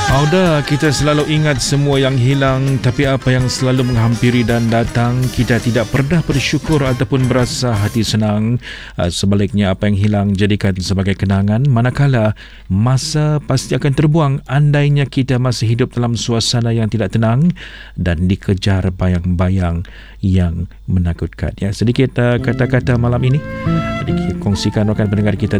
Auda, kita selalu ingat semua yang hilang, tapi apa yang selalu menghampiri dan datang, kita tidak pernah bersyukur ataupun berasa hati senang. Sebaliknya, apa yang hilang jadikan sebagai kenangan, manakala masa pasti akan terbuang andainya kita masih hidup dalam suasana yang tidak tenang dan dikejar bayang-bayang yang menakutkan. Ya, sedikit kata-kata malam ini dikongsikan rakan pendengar kita